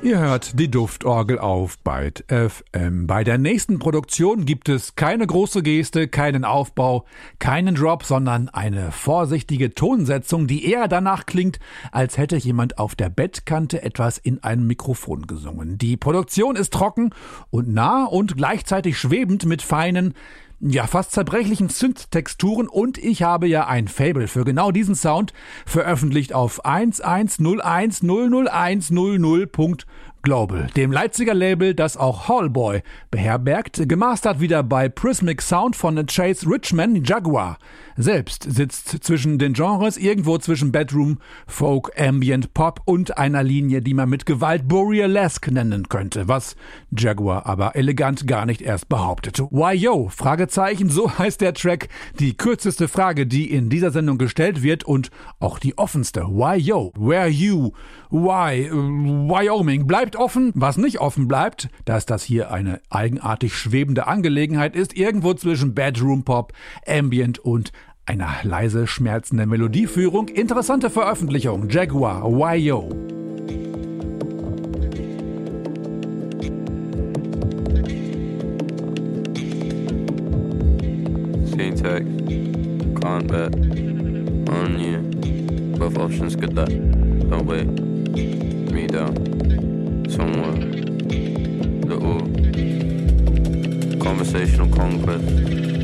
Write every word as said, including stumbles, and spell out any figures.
Ihr hört die Duftorgel auf Byte F M. Bei der nächsten Produktion gibt es keine große Geste, keinen Aufbau, keinen Drop, sondern eine vorsichtige Tonsetzung, die eher danach klingt, als hätte jemand auf der Bettkante etwas in ein Mikrofon gesungen. Die Produktion ist trocken und nah und gleichzeitig schwebend mit feinen, ja, fast zerbrechlichen Synth-Texturen, und ich habe ja ein Faible für genau diesen Sound, veröffentlicht auf eins eins null eins null null eins null null Punkt global, dem Leipziger Label, das auch Hallboy beherbergt, gemastert wieder bei Prismic Sound von Chase Richman. Jaguar selbst sitzt zwischen den Genres, irgendwo zwischen Bedroom, Folk, Ambient, Pop und einer Linie, die man mit Gewalt Borealesque nennen könnte, was Jaguar aber elegant gar nicht erst behauptete. Why yo? Fragezeichen, so heißt der Track. Die kürzeste Frage, die in dieser Sendung gestellt wird, und auch die offenste. Why yo? Where you? Why? Wyoming bleibt offen. Was nicht offen bleibt, dass das hier eine eigenartig schwebende Angelegenheit ist, irgendwo zwischen Bedroom Pop, Ambient und einer leise schmerzenden Melodieführung. Interessante Veröffentlichung. Jaguar, Why yo? Syntax, can't bet on you. Both options good luck. Don't wait me down somewhere. Little conversational conquest.